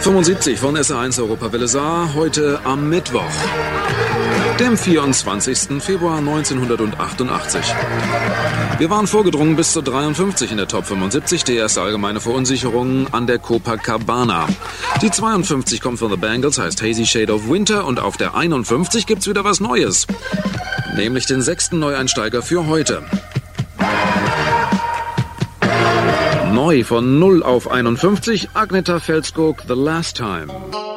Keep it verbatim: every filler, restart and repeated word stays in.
Top fünfundsiebzig von S R eins Europawelle Saar, heute am Mittwoch, dem vierundzwanzigsten Februar neunzehnhundertachtundachtzig. Wir waren vorgedrungen bis zur dreiundfünfzig in der Top fünfundsiebzig, die erste allgemeine Verunsicherung an der Copacabana. Die zweiundfünfzig kommt von The Bangles, heißt Hazy Shade of Winter, und auf der einundfünfzig gibt's wieder was Neues, nämlich den sechsten Neueinsteiger für heute. Neu von null auf einundfünfzig, Agneta Fältskog, The Last Time.